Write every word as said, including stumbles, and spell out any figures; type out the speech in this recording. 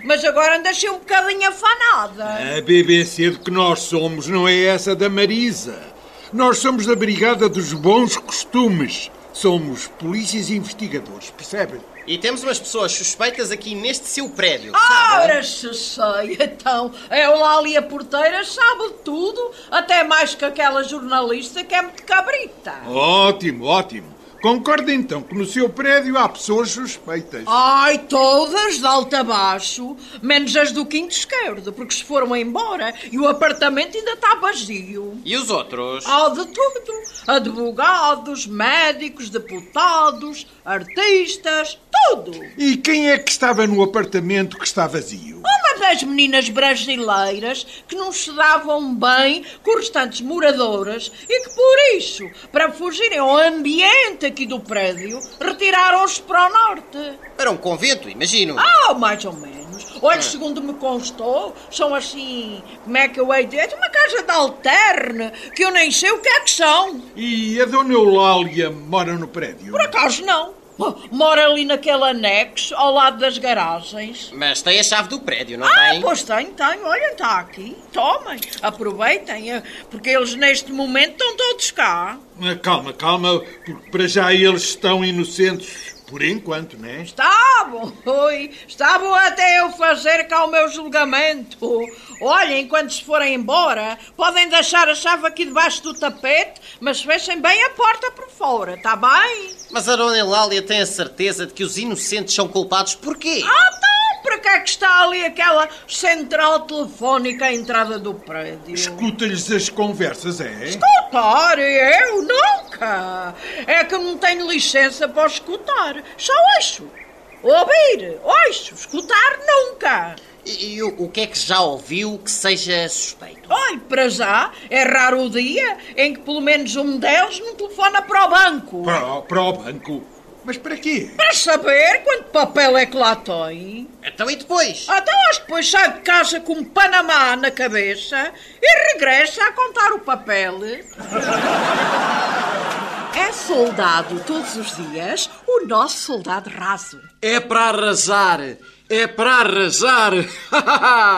Mas agora andas assim um bocadinho afanada. A B B C de que nós somos não é essa da Marisa. Nós somos da Brigada dos Bons Costumes. Somos polícias e investigadores, percebe? E temos umas pessoas suspeitas aqui neste seu prédio, sabe? Ora, se sei, então, é o Lália Porteira, sabe tudo, até mais que aquela jornalista que é muito cabrita. Ótimo, ótimo. Concorda então que no seu prédio há pessoas suspeitas. Ai, todas de alto a baixo, menos as do quinto esquerdo, porque se foram embora e o apartamento ainda está vazio. E os outros? Há de tudo. Advogados, médicos, deputados, artistas, tudo. E quem é que estava no apartamento que está vazio? Uma das meninas brasileiras que não se davam bem com as restantes moradoras e que, por isso, para fugirem ao ambiente aqui do prédio, retiraram-se para o norte. Para um convento, imagino. Ah, mais ou menos. Olha, segundo me constou, são assim, como é que eu hei de dizer? Uma casa de alterne, que eu nem sei o que é que são. E a dona Eulália mora no prédio? Por acaso não. Mora ali naquele anexo, ao lado das garagens. Mas tem a chave do prédio, não ah, tem? Ah, pois tenho, tenho. Olha, está aqui. Tomem, aproveitem, porque eles neste momento estão todos cá. Calma, calma, porque para já eles estão inocentes. Por enquanto, não é? Estavam, oi, estavam até eu fazer cá o meu julgamento. Olhem, quando se forem embora, podem deixar a chave aqui debaixo do tapete, mas fechem bem a porta por fora, está bem? Mas a dona Eulália tem a certeza de que os inocentes são culpados por quê? Ah, então, para que é que está ali aquela central telefónica à entrada do prédio? Escuta-lhes as conversas, é? Escutar? Eu nunca! É que eu não tenho licença para escutar. Só ouço. Ouvir, ouço. Escutar, nunca. E, e o, o que é que já ouviu que seja suspeito? Olha, para já, é raro o dia em que pelo menos um deles não telefona para o banco. Para, para o banco? Mas para quê? Para saber quanto papel é que lá tem. Então e depois? Então acho que depois sai de casa com um Panamá na cabeça e regressa a contar o papel. É soldado todos os dias o nosso soldado raso. É para arrasar! É para arrasar!